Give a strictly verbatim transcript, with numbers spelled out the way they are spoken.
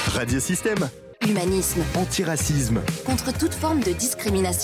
Radiosystème. Humanisme. Antiracisme. Contre toute forme de discrimination.